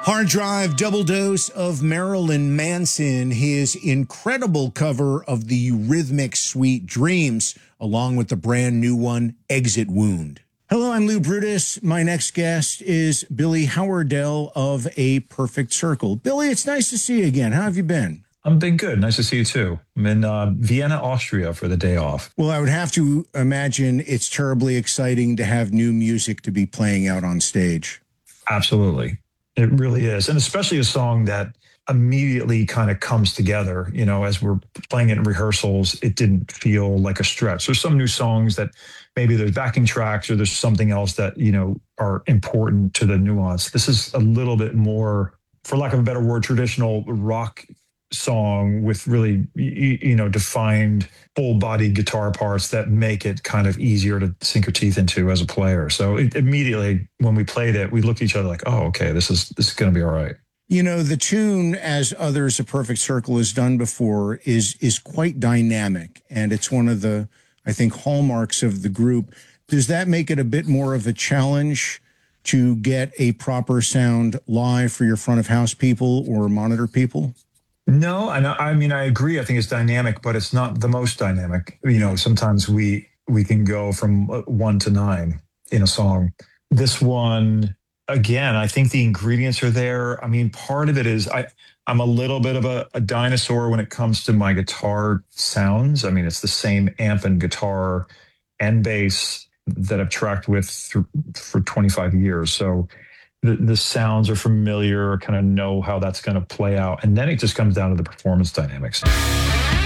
Hard Drive double dose of Marilyn Manson, his incredible cover of the Eurythmics' Sweet Dreams, along with the brand new one, Exit Wound. Hello, I'm Lou Brutus. My next guest is Billy Howerdel of A Perfect Circle. Billy, it's nice to see you again. How have you been? I'm been good. Nice to see you too. I'm in Vienna, Austria for the day off. Well, I would have to imagine it's terribly exciting to have new music to be playing out on stage. Absolutely. It really is. And especially a song that immediately kind of comes together, you know, as we're playing it in rehearsals, it didn't feel like a stretch. There's some new songs that maybe there's backing tracks or there's something else that, you know, are important to the nuance. This is a little bit more, for lack of a better word, traditional rock song with really, you know, defined full body guitar parts that make it kind of easier to sink your teeth into as a player. So immediately when we played it, we looked at each other like, oh, okay, this is going to be all right. You know, the tune, as others, A Perfect Circle has done before, is quite dynamic. And it's one of the, I think, hallmarks of the group. Does that make it a bit more of a challenge to get a proper sound live for your front of house people or monitor people? No, I mean, I agree. I think it's dynamic, but it's not the most dynamic. You know, sometimes we can go from 1 to 9 in a song. This one, again, I think the ingredients are there. I mean, part of it is I'm a little bit of a dinosaur when it comes to my guitar sounds. I mean, it's the same amp and guitar and bass that I've tracked with for 25 years. So the sounds are familiar, kind of know how that's going to play out. And then it just comes down to the performance dynamics.